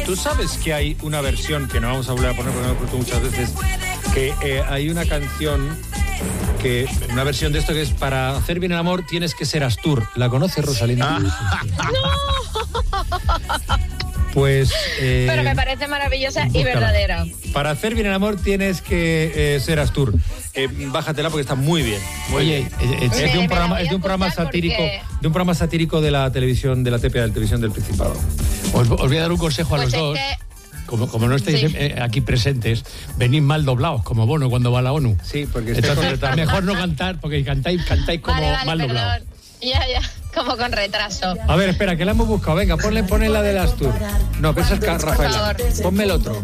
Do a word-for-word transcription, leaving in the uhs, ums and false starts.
Tú sabes que hay una versión, que no vamos a volver a poner porque no lo he puesto muchas veces, que eh, hay una canción, que una versión de esto que es para hacer bien el amor tienes que ser Astur. ¿La conoces, Rosalina? Pues... Eh, Pero me parece maravillosa búscala. y verdadera. Para hacer bien el amor tienes que eh, ser Astur. Eh, bájatela porque está muy bien. Muy Oye, bien. eh, Es de un programa, es de un programa satírico, porque... de un programa satírico de la televisión, de la T P A, de la televisión del Principado. Os, os voy a dar un consejo a Pues los es dos. que... Como, como no estáis Sí. eh, aquí presentes, venís mal doblados, como Bono cuando va a la ONU. Sí, porque estoy Entonces, con retardo. mejor no cantar, porque cantáis, cantáis como Vale, vale, mal perdón. doblados. Ya, ya, como con retraso. A ver, espera, que la hemos buscado. Venga, ponle, ponle la del Astur. No, pero esa es Rafaela. favor. Ponme el otro.